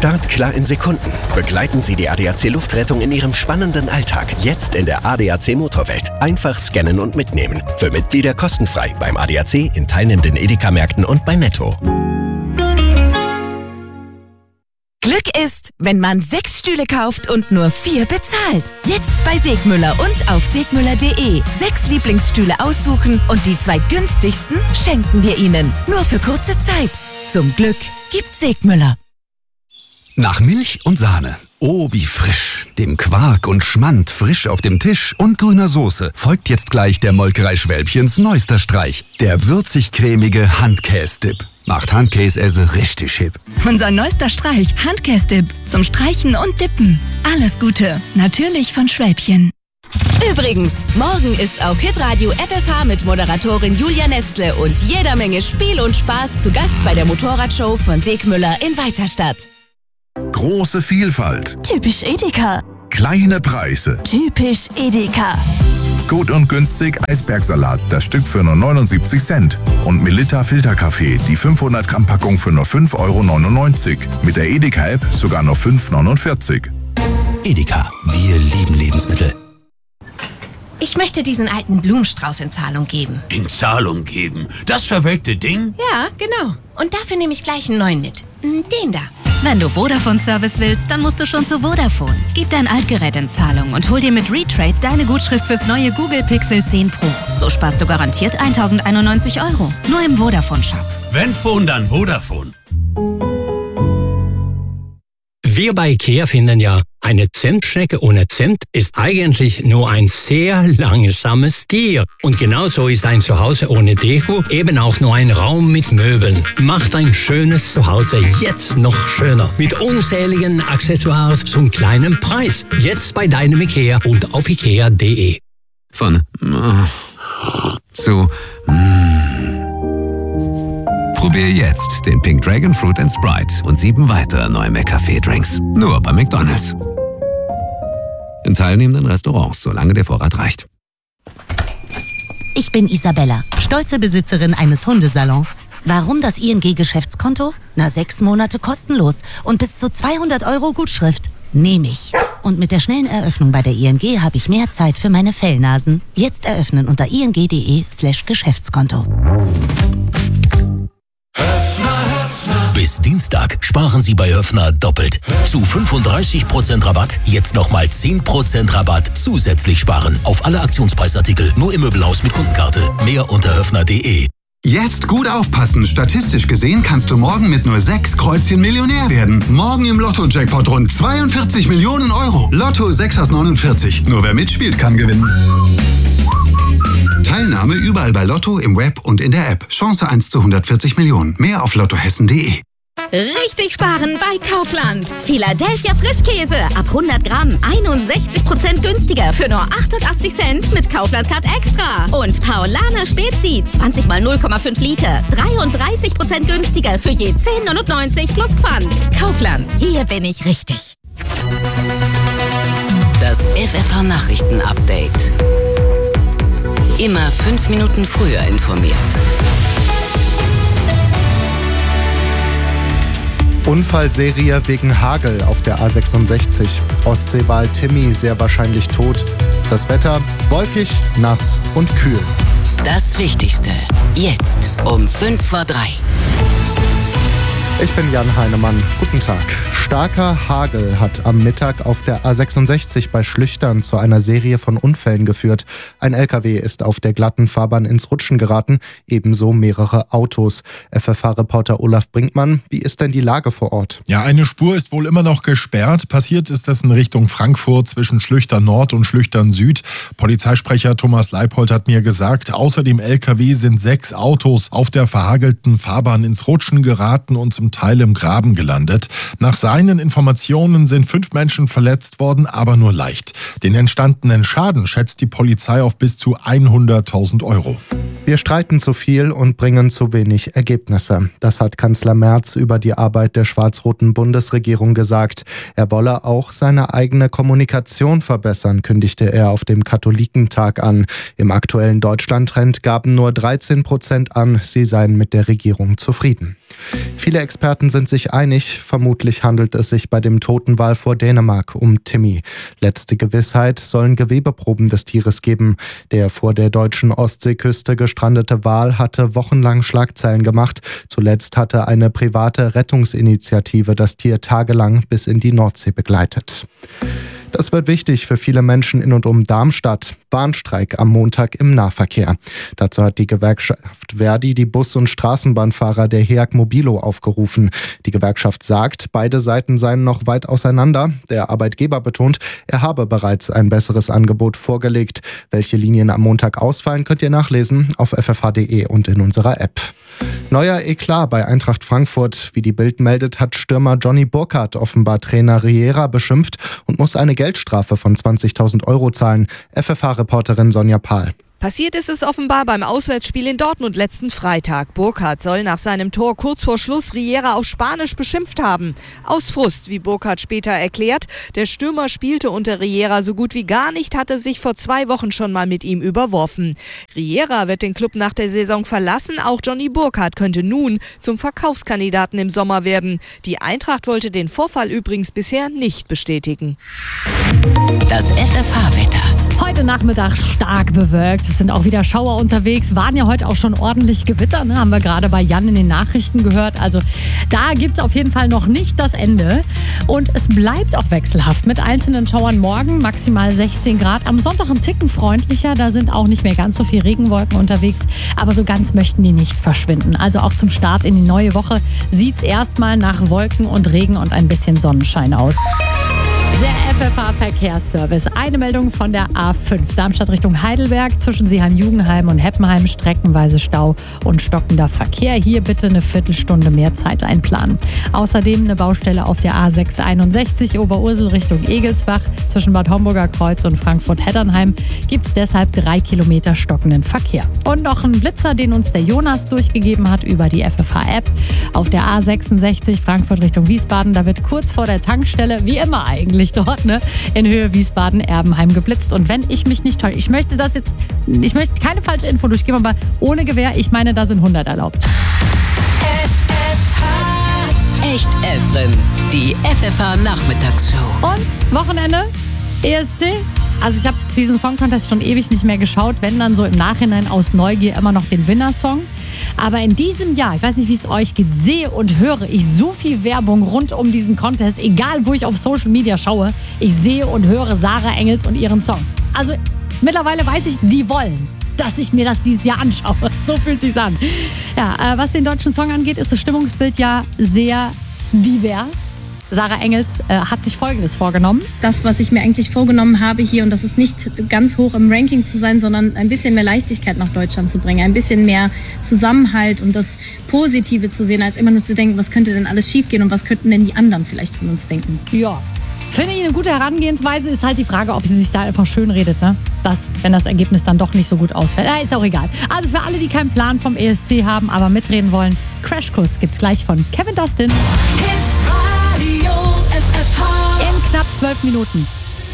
Startklar in Sekunden. Begleiten Sie die ADAC Luftrettung in Ihrem spannenden Alltag. Jetzt in der ADAC Motorwelt. Einfach scannen und mitnehmen. Für Mitglieder kostenfrei beim ADAC, in teilnehmenden Edeka-Märkten und bei Netto. Glück ist, wenn man 6 Stühle kauft und nur 4 bezahlt. Jetzt bei Segmüller und auf segmüller.de. 6 Lieblingsstühle aussuchen und die 2 günstigsten schenken wir Ihnen. Nur für kurze Zeit. Zum Glück gibt's Segmüller. Nach Milch und Sahne. Oh, wie frisch. Dem Quark und Schmand frisch auf dem Tisch und grüner Soße folgt jetzt gleich der Molkerei Schwälbchens neuester Streich. Der würzig-cremige Handkäse-Dip. Macht Handkäse richtig hip. Unser neuester Streich, Handkäse-Dip. Zum Streichen und Dippen. Alles Gute. Natürlich von Schwälbchen. Übrigens, morgen ist auch Hitradio FFH mit Moderatorin Julia Nestle und jeder Menge Spiel und Spaß zu Gast bei der Motorradshow von Segmüller in Weiterstadt. Große Vielfalt. Typisch Edeka. Kleine Preise. Typisch Edeka. Gut und günstig Eisbergsalat, das Stück für nur 79 Cent. Und Melitta Filterkaffee, die 500 Gramm Packung für nur 5,99 €. Mit der Edeka-App sogar nur 5,49 €. Edeka, wir lieben Lebensmittel. Ich möchte diesen alten Blumenstrauß in Zahlung geben. In Zahlung geben? Das verwelkte Ding? Ja, genau. Und dafür nehme ich gleich einen neuen mit. Den da. Wenn du Vodafone-Service willst, dann musst du schon zu Vodafone. Gib dein Altgerät in Zahlung und hol dir mit Retrade deine Gutschrift fürs neue Google Pixel 10 Pro. So sparst du garantiert 1.091 €. Nur im Vodafone-Shop. Wenn Phone, dann Vodafone. Wir bei IKEA finden ja, eine Zimtschnecke ohne Zimt ist eigentlich nur ein sehr langsames Tier. Und genauso ist ein Zuhause ohne Deko eben auch nur ein Raum mit Möbeln. Macht ein schönes Zuhause jetzt noch schöner. Mit unzähligen Accessoires zum kleinen Preis. Jetzt bei deinem IKEA und auf ikea.de. Von zu Probier jetzt den Pink Dragon Fruit & Sprite und 7 weitere neue McCafé-Drinks. Nur bei McDonald's. In teilnehmenden Restaurants, solange der Vorrat reicht. Ich bin Isabella, stolze Besitzerin eines Hundesalons. Warum das ING-Geschäftskonto? 6 Monate kostenlos und bis zu 200 € Gutschrift. Nehme ich. Und mit der schnellen Eröffnung bei der ING habe ich mehr Zeit für meine Fellnasen. Jetzt eröffnen unter ing.de/Geschäftskonto. Bis Dienstag sparen Sie bei Höffner doppelt. Zu 35% Rabatt, jetzt nochmal 10% Rabatt zusätzlich sparen. Auf alle Aktionspreisartikel, nur im Möbelhaus mit Kundenkarte. Mehr unter höffner.de. Jetzt gut aufpassen. Statistisch gesehen kannst du morgen mit nur 6 Kreuzchen Millionär werden. Morgen im Lotto-Jackpot rund 42 Millionen €. Lotto 6 aus 49. Nur wer mitspielt, kann gewinnen. Teilnahme überall bei Lotto, im Web und in der App. Chance 1 zu 140 Millionen. Mehr auf lottohessen.de. Richtig sparen bei Kaufland. Philadelphia Frischkäse ab 100 Gramm 61% günstiger für nur 88 Cent mit Kaufland Card Extra. Und Paulaner Spezi 20 mal 0,5 Liter 33% günstiger für je 10,99 plus Pfand. Kaufland, hier bin ich richtig. Das FFH Nachrichten Update. Immer 5 Minuten früher informiert. Unfallserie wegen Hagel auf der A66. Ostseewal Timmy sehr wahrscheinlich tot. Das Wetter wolkig, nass und kühl. Das Wichtigste jetzt um 5 vor 3. Ich bin Jan Heinemann. Guten Tag. Starker Hagel hat am Mittag auf der A66 bei Schlüchtern zu einer Serie von Unfällen geführt. Ein LKW ist auf der glatten Fahrbahn ins Rutschen geraten, ebenso mehrere Autos. FFH-Reporter Olaf Brinkmann, wie ist denn die Lage vor Ort? Ja, eine Spur ist wohl immer noch gesperrt. Passiert ist das in Richtung Frankfurt zwischen Schlüchtern Nord und Schlüchtern Süd. Polizeisprecher Thomas Leipold hat mir gesagt, außer dem LKW sind 6 Autos auf der verhagelten Fahrbahn ins Rutschen geraten und zum Teil im Graben gelandet. Nach seinen Informationen sind 5 Menschen verletzt worden, aber nur leicht. Den entstandenen Schaden schätzt die Polizei auf bis zu 100.000 €. Wir streiten zu viel und bringen zu wenig Ergebnisse. Das hat Kanzler Merz über die Arbeit der schwarz-roten Bundesregierung gesagt. Er wolle auch seine eigene Kommunikation verbessern, kündigte er auf dem Katholikentag an. Im aktuellen Deutschland-Trend gaben nur 13% an, sie seien mit der Regierung zufrieden. Viele Experten sind sich einig, vermutlich handelt es sich bei dem Totenwal vor Dänemark um Timmy. Letzte Gewissheit sollen Gewebeproben des Tieres geben. Der vor der deutschen Ostseeküste gestrandete Wal hatte wochenlang Schlagzeilen gemacht. Zuletzt hatte eine private Rettungsinitiative das Tier tagelang bis in die Nordsee begleitet. Das wird wichtig für viele Menschen in und um Darmstadt. Bahnstreik am Montag im Nahverkehr. Dazu hat die Gewerkschaft Verdi die Bus- und Straßenbahnfahrer der HEAG Mobilo aufgerufen. Die Gewerkschaft sagt, beide Seiten seien noch weit auseinander. Der Arbeitgeber betont, er habe bereits ein besseres Angebot vorgelegt. Welche Linien am Montag ausfallen, könnt ihr nachlesen auf ffh.de und in unserer App. Neuer Eklat bei Eintracht Frankfurt. Wie die Bild meldet, hat Stürmer Johnny Burkhardt offenbar Trainer Riera beschimpft und muss eine Geldstrafe von 20.000 € zahlen. FFH-Reporterin Sonja Pahl. Passiert ist es offenbar beim Auswärtsspiel in Dortmund letzten Freitag. Burkhardt soll nach seinem Tor kurz vor Schluss Riera auf Spanisch beschimpft haben. Aus Frust, wie Burkhardt später erklärt. Der Stürmer spielte unter Riera so gut wie gar nicht, hatte sich vor 2 Wochen schon mal mit ihm überworfen. Riera wird den Club nach der Saison verlassen. Auch Johnny Burkhardt könnte nun zum Verkaufskandidaten im Sommer werden. Die Eintracht wollte den Vorfall übrigens bisher nicht bestätigen. Das FFH-Wetter. Heute Nachmittag stark bewölkt. Es sind auch wieder Schauer unterwegs. Waren ja heute auch schon ordentlich Gewitter, ne? Haben wir gerade bei Jan in den Nachrichten gehört. Also da gibt es auf jeden Fall noch nicht das Ende. Und es bleibt auch wechselhaft mit einzelnen Schauern morgen. Maximal 16 Grad. Am Sonntag ein Ticken freundlicher. Da sind auch nicht mehr ganz so viel Regenwolken unterwegs. Aber so ganz möchten die nicht verschwinden. Also auch zum Start in die neue Woche sieht es erstmal nach Wolken und Regen und ein bisschen Sonnenschein aus. Der FFH-Verkehrsservice. Eine Meldung von der A5. Darmstadt Richtung Heidelberg. Zwischen Seeheim-Jugendheim und Heppenheim streckenweise Stau und stockender Verkehr. Hier bitte eine Viertelstunde mehr Zeit einplanen. Außerdem eine Baustelle auf der A661 Oberursel Richtung Egelsbach. Zwischen Bad Homburger Kreuz und Frankfurt-Heddernheim gibt es deshalb 3 Kilometer stockenden Verkehr. Und noch ein Blitzer, den uns der Jonas durchgegeben hat über die FFH-App. Auf der A66 Frankfurt Richtung Wiesbaden. Da wird kurz vor der Tankstelle, wie immer eigentlich dort, ne, in Höhe Wiesbaden-Erbenheim geblitzt. Und wenn ich mich nicht täusche, ich möchte keine falsche Info durchgeben, aber ohne Gewehr, ich meine, da sind 100 erlaubt. Echt Evren, die FFH-Nachmittagsshow. Und Wochenende, ESC. Also ich habe diesen Song-Contest schon ewig nicht mehr geschaut, wenn dann so im Nachhinein aus Neugier immer noch den Winner-Song. Aber in diesem Jahr, ich weiß nicht, wie es euch geht, sehe und höre ich so viel Werbung rund um diesen Contest, egal wo ich auf Social Media schaue, ich sehe und höre Sarah Engels und ihren Song. Also mittlerweile weiß ich, die wollen, dass ich mir das dieses Jahr anschaue. So fühlt es sich an. Ja, was den deutschen Song angeht, ist das Stimmungsbild ja sehr divers. Sarah Engels hat sich Folgendes vorgenommen. Das, was ich mir eigentlich vorgenommen habe hier, und das ist nicht ganz hoch im Ranking zu sein, sondern ein bisschen mehr Leichtigkeit nach Deutschland zu bringen, ein bisschen mehr Zusammenhalt und das Positive zu sehen, als immer nur zu denken, was könnte denn alles schiefgehen und was könnten denn die anderen vielleicht von uns denken. Ja, finde ich eine gute Herangehensweise. Ist halt die Frage, ob sie sich da einfach schön redet, ne? Wenn das Ergebnis dann doch nicht so gut ausfällt. Ist auch egal. Also für alle, die keinen Plan vom ESC haben, aber mitreden wollen, Crashkurs gibt's gleich von Kevin Dustin. In knapp 12 Minuten.